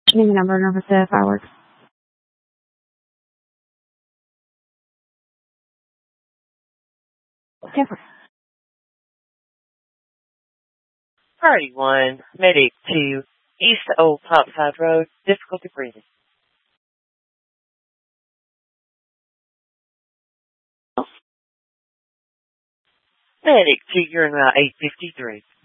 Name and number of the fireworks. Okay. Priority 1, Medic 2, East Old Topside Road, difficulty breathing. Medic 2, you're in route 853.